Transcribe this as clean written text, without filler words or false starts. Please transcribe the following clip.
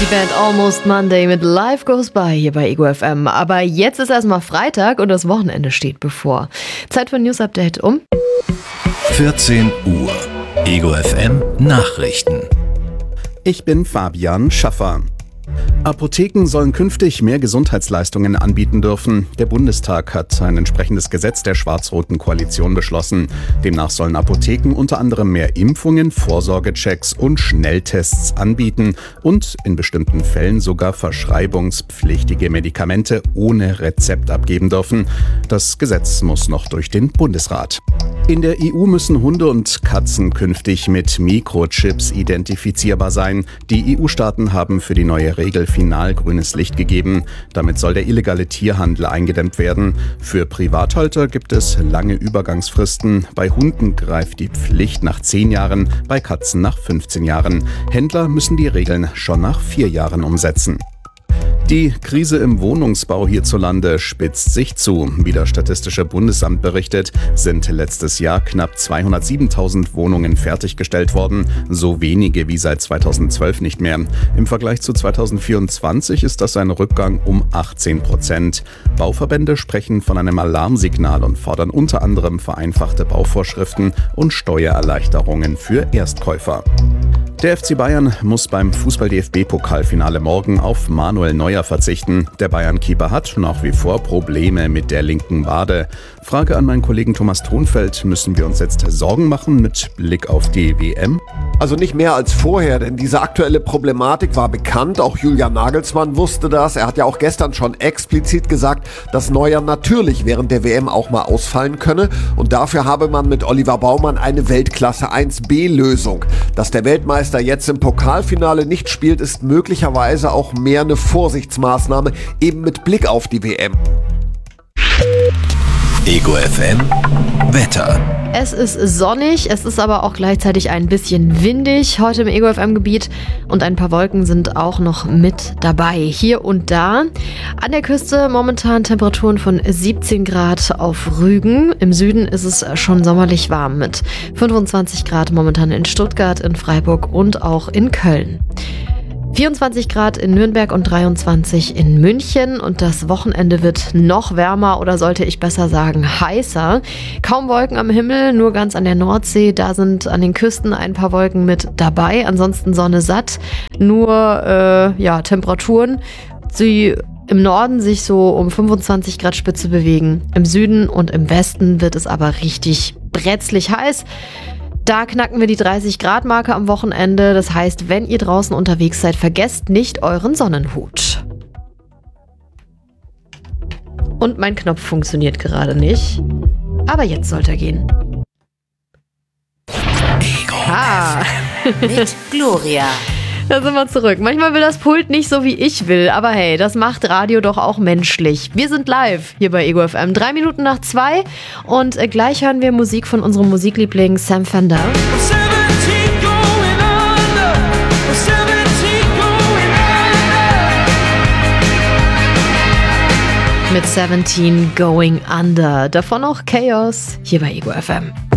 Die Band Almost Monday mit Life Goes By hier bei Ego FM. Aber jetzt ist erstmal Freitag und das Wochenende steht bevor. Zeit für ein News Update um 14 Uhr. Ego FM Nachrichten. Ich bin Fabian Schaffer. Apotheken sollen künftig mehr Gesundheitsleistungen anbieten dürfen. Der Bundestag hat ein entsprechendes Gesetz der schwarz-roten Koalition beschlossen. Demnach sollen Apotheken unter anderem mehr Impfungen, Vorsorgechecks und Schnelltests anbieten und in bestimmten Fällen sogar verschreibungspflichtige Medikamente ohne Rezept abgeben dürfen. Das Gesetz muss noch durch den Bundesrat. In der EU müssen Hunde und Katzen künftig mit Mikrochips identifizierbar sein. Die EU-Staaten haben für die neue Regel final grünes Licht gegeben. Damit soll der illegale Tierhandel eingedämmt werden. Für Privathalter gibt es lange Übergangsfristen. Bei Hunden greift die Pflicht nach 10 Jahren, bei Katzen nach 15 Jahren. Händler müssen die Regeln schon nach 4 Jahren umsetzen. Die Krise im Wohnungsbau hierzulande spitzt sich zu. Wie das Statistische Bundesamt berichtet, sind letztes Jahr knapp 207.000 Wohnungen fertiggestellt worden, so wenige wie seit 2012 nicht mehr. Im Vergleich zu 2024 ist das ein Rückgang um 18%. Bauverbände sprechen von einem Alarmsignal und fordern unter anderem vereinfachte Bauvorschriften und Steuererleichterungen für Erstkäufer. Der FC Bayern muss beim Fußball-DFB-Pokalfinale morgen auf Manuel Neuer verzichten. Der Bayern-Keeper hat nach wie vor Probleme mit der linken Wade. Frage an meinen Kollegen Thomas Thonfeld: Müssen wir uns jetzt Sorgen machen mit Blick auf die WM? Also nicht mehr als vorher, denn diese aktuelle Problematik war bekannt. Auch Julian Nagelsmann wusste das. Er hat ja auch gestern schon explizit gesagt, dass Neuer natürlich während der WM auch mal ausfallen könne. Und dafür habe man mit Oliver Baumann eine Weltklasse 1B-Lösung. Dass der Weltmeister jetzt im Pokalfinale nicht spielt, ist möglicherweise auch mehr eine Vorsichtsmaßnahme, eben mit Blick auf die WM. Ego FM Wetter. Es ist sonnig, es ist aber auch gleichzeitig ein bisschen windig heute im Ego FM Gebiet und ein paar Wolken sind auch noch mit dabei, hier und da. An der Küste momentan Temperaturen von 17 Grad auf Rügen. Im Süden ist es schon sommerlich warm mit 25 Grad momentan in Stuttgart, in Freiburg und auch in Köln. 24 Grad in Nürnberg und 23 in München und das Wochenende wird noch wärmer oder sollte ich besser sagen heißer. Kaum Wolken am Himmel, nur ganz an der Nordsee, da sind an den Küsten ein paar Wolken mit dabei, ansonsten Sonne satt, nur Temperaturen, die im Norden sich so um 25 Grad Spitze bewegen. Im Süden und im Westen wird es aber richtig brenzlig heiß. Da knacken wir die 30-Grad-Marke am Wochenende. Das heißt, wenn ihr draußen unterwegs seid, vergesst nicht euren Sonnenhut. Und mein Knopf funktioniert gerade nicht. Aber jetzt sollte er gehen. Ego FM mit Gloria. Da sind wir zurück. Manchmal will das Pult nicht so, wie ich will. Aber hey, das macht Radio doch auch menschlich. Wir sind live hier bei Ego FM. 3 Minuten nach 2. Und gleich hören wir Musik von unserem Musikliebling Sam Fender. Mit 17 Going Under. Davon auch Chaos hier bei Ego FM.